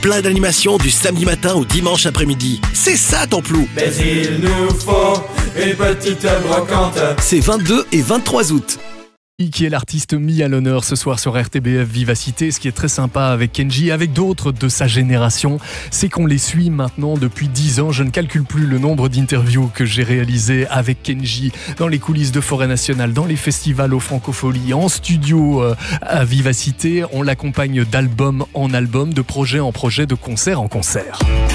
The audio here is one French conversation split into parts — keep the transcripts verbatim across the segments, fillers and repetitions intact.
Plein d'animations du samedi matin au dimanche après-midi. C'est ça ton plou. Mais il nous faut une petite brocante. C'est vingt-deux et vingt-trois août. Qui est l'artiste mis à l'honneur ce soir sur R T B F Vivacité. Ce qui est très sympa avec Kenji, avec d'autres de sa génération, c'est qu'on les suit maintenant depuis dix ans. Je ne calcule plus le nombre d'interviews que j'ai réalisées avec Kenji dans les coulisses de Forêt Nationale, dans les festivals aux Francopholies, en studio euh, à Vivacité. On l'accompagne d'album en album, de projet en projet, de concert en concert.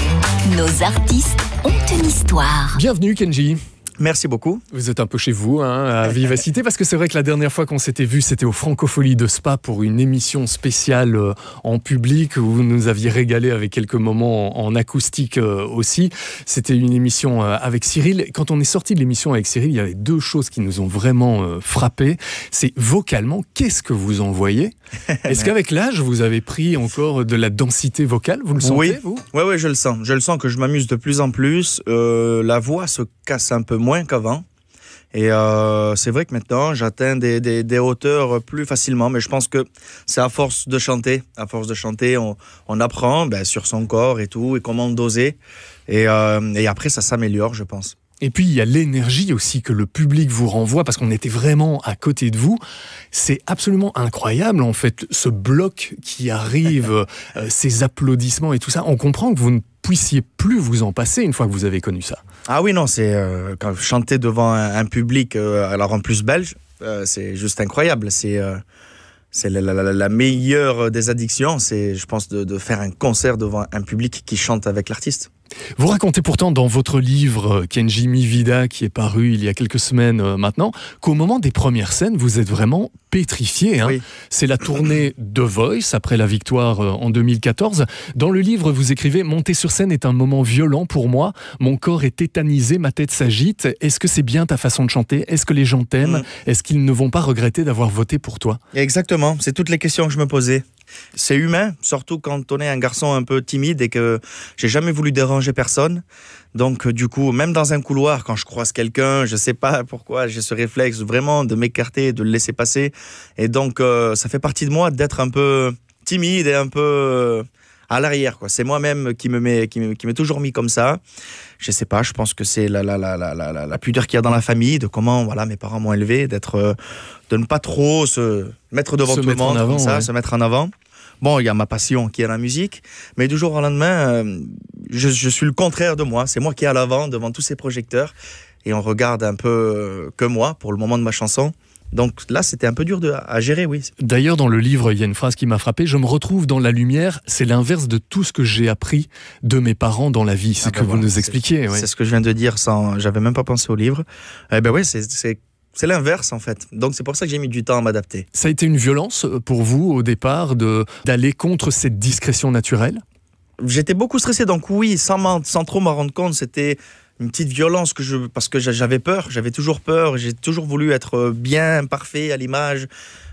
Nos artistes ont une histoire. Bienvenue Kenji. Merci beaucoup. Vous êtes un peu chez vous, hein, à Vivacité, parce que c'est vrai que la dernière fois qu'on s'était vu, c'était aux Francopholies de Spa pour une émission spéciale euh, en public où vous nous aviez régalé avec quelques moments en, en acoustique euh, aussi. C'était une émission euh, avec Cyril. Quand on est sorti de l'émission avec Cyril, il y avait deux choses qui nous ont vraiment euh, frappé. C'est vocalement, qu'est-ce que vous envoyez ? Est-ce qu'avec l'âge, vous avez pris encore de la densité vocale ? Vous le sentez, oui. vous ? Oui, oui, je le sens. Je le sens que je m'amuse de plus en plus. Euh, la voix se casse un peu moins qu'avant. Et euh, c'est vrai que maintenant, j'atteins des, des, des hauteurs plus facilement. Mais je pense que c'est à force de chanter. À force de chanter, on, on apprend ben, sur son corps et tout, et comment doser. Et, euh, et après, ça s'améliore, je pense. Et puis, il y a l'énergie aussi que le public vous renvoie, parce qu'on était vraiment à côté de vous. C'est absolument incroyable, en fait, ce bloc qui arrive, euh, ces applaudissements et tout ça. On comprend que vous ne puissiez plus vous en passer une fois que vous avez connu ça. Ah oui, non, c'est euh, quand chanter devant un, un public, euh, alors en plus belge, euh, c'est juste incroyable. C'est... Euh... C'est la, la, la meilleure des addictions, c'est, je pense, de, de faire un concert devant un public qui chante avec l'artiste. Vous racontez pourtant dans votre livre Kenji Mi Vida, qui est paru il y a quelques semaines euh, maintenant, qu'au moment des premières scènes, vous êtes vraiment pétrifié. Hein. Oui. C'est la tournée The Voice, après la victoire euh, en deux mille quatorze. Dans le livre, vous écrivez « Monter sur scène est un moment violent pour moi. Mon corps est tétanisé, ma tête s'agite. Est-ce que c'est bien ta façon de chanter ? Est-ce que les gens t'aiment ? mmh. Est-ce qu'ils ne vont pas regretter d'avoir voté pour toi ?» Exactement, c'est toutes les questions que je me posais. C'est humain, surtout quand on est un garçon un peu timide et que j'ai jamais voulu déranger personne. Donc du coup, même dans un couloir, quand je croise quelqu'un, je sais pas pourquoi j'ai ce réflexe vraiment de m'écarter, de le laisser passer. Et donc euh, ça fait partie de moi d'être un peu timide et un peu euh, à l'arrière, quoi. C'est moi-même qui me met, qui m'est toujours mis comme ça. Je sais pas, je pense que c'est la, la, la, la, la, la pudeur qu'il y a dans la famille, de comment voilà, mes parents m'ont élevé, d'être, euh, de ne pas trop se mettre devant se tout le monde, avant, comme ça, ouais. se mettre en avant. Bon, il y a ma passion qui est la musique, mais du jour au lendemain, euh, je, je suis le contraire de moi. C'est moi qui est à l'avant, devant tous ces projecteurs, et on regarde un peu euh, que moi, pour le moment de ma chanson. Donc là, c'était un peu dur de, à gérer, oui. D'ailleurs, dans le livre, il y a une phrase qui m'a frappé. Je me retrouve dans la lumière. C'est l'inverse de tout ce que j'ai appris de mes parents dans la vie. C'est ah ben que voilà, vous nous expliquiez. C'est, c'est ce que je viens de dire sans... J'avais même pas pensé au livre. Eh ben oui, c'est... c'est... C'est l'inverse en fait. Donc c'est pour ça que j'ai mis du temps à m'adapter. Ça a été une violence pour vous au départ de, d'aller contre cette discrétion naturelle ? J'étais beaucoup stressé, donc oui, sans, sans trop m'en rendre compte, c'était une petite violence que je, parce que j'avais peur, j'avais toujours peur, j'ai toujours voulu être bien, parfait à l'image,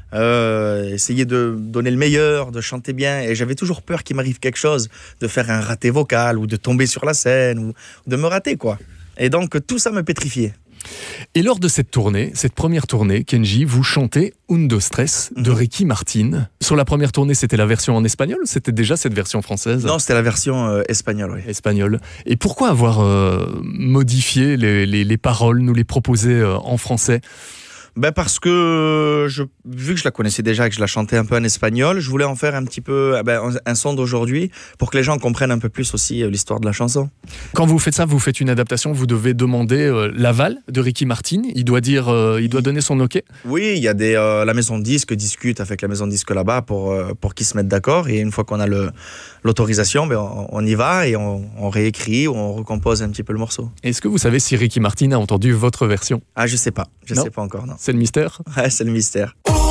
euh, essayer de donner le meilleur, de chanter bien, et j'avais toujours peur qu'il m'arrive quelque chose, de faire un raté vocal ou de tomber sur la scène ou de me rater quoi. Et donc tout ça me pétrifiait. Et lors de cette tournée, cette première tournée, Kenji, vous chantez Undo Stress de Ricky Martin. Sur la première tournée, c'était la version en espagnol ou c'était déjà cette version française ? Non, c'était la version euh, espagnole, oui. Espagnole. Et pourquoi avoir euh, modifié les, les, les paroles, nous les proposer euh, en français ? Ben parce que, je, vu que je la connaissais déjà et que je la chantais un peu en espagnol, je voulais en faire un petit peu ben, un son d'aujourd'hui pour que les gens comprennent un peu plus aussi l'histoire de la chanson. Quand vous faites ça, vous faites une adaptation, vous devez demander euh, l'aval de Ricky Martin. Il doit dire, euh, il doit donner son OK ? Oui, il y a des, euh, la maison de disques discute avec la maison de disques là-bas pour, euh, pour qu'ils se mettent d'accord. Et une fois qu'on a le, l'autorisation, ben, on, on y va et on, on réécrit ou on recompose un petit peu le morceau. Est-ce que vous savez si Ricky Martin a entendu votre version ? Ah, je sais pas. Je non. sais pas encore, non. C'est le mystère ? Ouais, c'est le mystère.